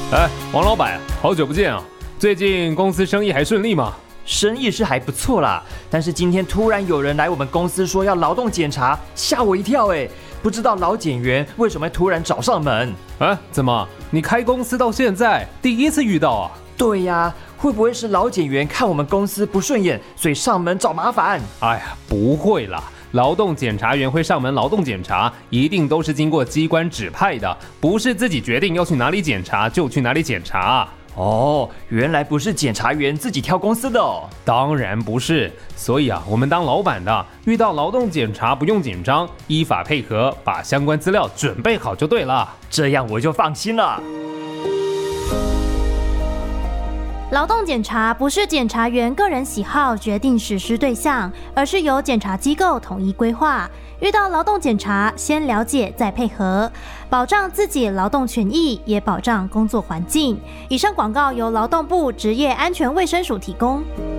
哎，王老板，好久不见啊！最近公司生意还顺利吗？ 生意是还不错啦，但是今天突然有人来我们公司说要劳动检查，吓我一跳哎！不知道劳检员为什么会突然找上门？ 啊？怎么？你开公司到现在第一次遇到啊？ 对呀，会不会是劳检员看我们公司不顺眼，所以上门找麻烦？ 哎呀，不会啦。劳动检查员会上门劳动检查，一定都是经过机关指派的，不是自己决定要去哪里检查就去哪里检查。 哦，原来不是检察员自己挑公司的哦。 当然不是，所以啊，我们当老板的遇到劳动检查不用紧张，依法配合，把相关资料准备好就对了。 这样我就放心了。 劳动检查不是检察员个人喜好决定实施对象，而是由检察机构统一规划。遇到劳动检查，先了解再配合，保障自己劳动权益，也保障工作环境。以上广告由劳动部职业安全卫生署提供。